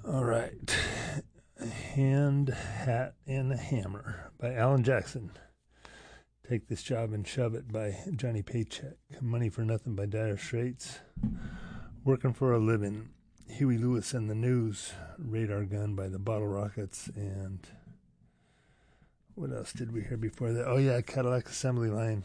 All right. Hand, Hat, and a Hammer by Alan Jackson. Take This Job and Shove It by Johnny Paycheck. Money for Nothing by Dire Straits. Working for a Living, Huey Lewis and the News. Radar Gun by the Bottle Rockets. And what else did we hear before that? Oh, yeah, Cadillac Assembly Line.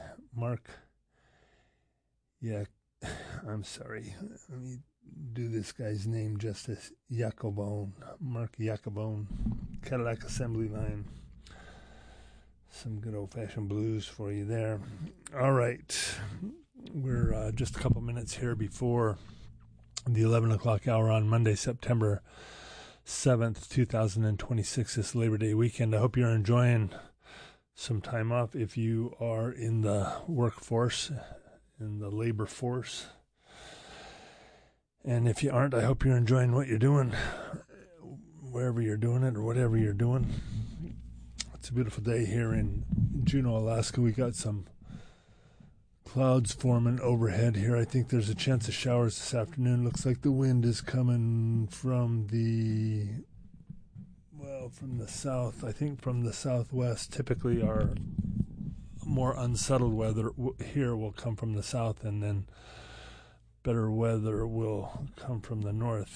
I'm sorry. Let me do this guy's name justice. Mark Jacobone. Cadillac Assembly Line. Some good old-fashioned blues for you there. All right. We're just a couple minutes here before the 11 o'clock hour on Monday, September 7th, 2026, this Labor Day weekend. I hope you're enjoying some time off if you are in the workforce, in the labor force. And if you aren't, I hope you're enjoying what you're doing, wherever you're doing it or whatever you're doing. It's a beautiful day here in Juneau, Alaska. We got some clouds forming overhead here. I think there's a chance of showers this afternoon. Looks like the wind is coming from the south. I think from the southwest. Typically our more unsettled weather here will come from the south, and then better weather will come from the north.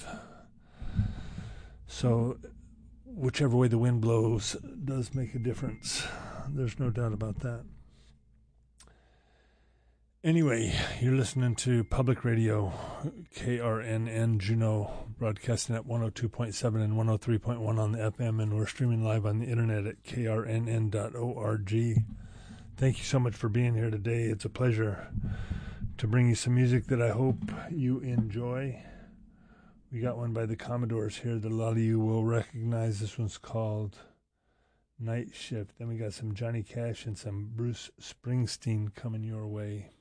So whichever way the wind blows does make a difference. There's no doubt about that. Anyway, you're listening to Public Radio, KRNN Juneau, broadcasting at 102.7 and 103.1 on the FM, and we're streaming live on the internet at krnn.org. Thank you so much for being here today. It's a pleasure to bring you some music that I hope you enjoy. We got one by the Commodores here that a lot of you will recognize. This one's called Night Shift. Then we got some Johnny Cash and some Bruce Springsteen coming your way.